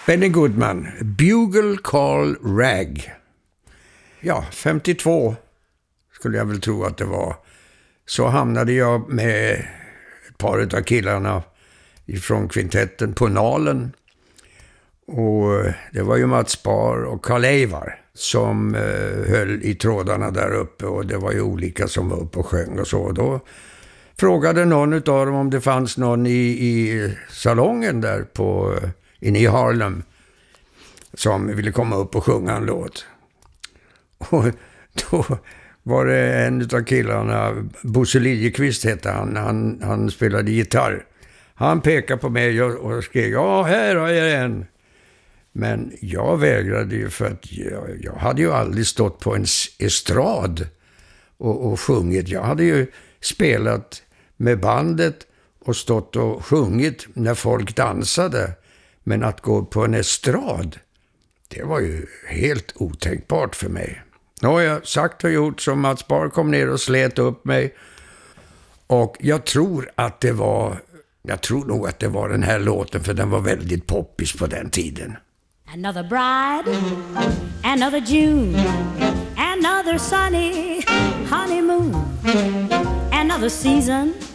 Benny Goodman, Bugle Call Rag. Ja, 52 skulle jag väl tro att det var. Så hamnade jag med ett par av killarna ifrån kvintetten på Nalen. Och det var ju Mats Spar och Karl Eivar som höll i trådarna där uppe. Och det var ju olika som var uppe och sjöng och så. Då frågade någon av dem om det fanns någon i salongen där inne i Harlem som ville komma upp och sjunga en låt. Och då var det en av killarna, Bosse Liljekvist hette han spelade gitarr. Han pekade på mig och skrek, ja, här har jag en. Men jag vägrade ju för att jag hade ju aldrig stått på en estrad och sjungit. Jag hade ju spelat med bandet och stått och sjungit när folk dansade. Men att gå på en estrad, det var ju helt otänkbart för mig. Jag sagt och gjort, som Mats Spar kom ner och slet upp mig. Och jag tror nog att det var den här låten, för den var väldigt poppis på den tiden. Another bride, another June, another sunny honeymoon, another season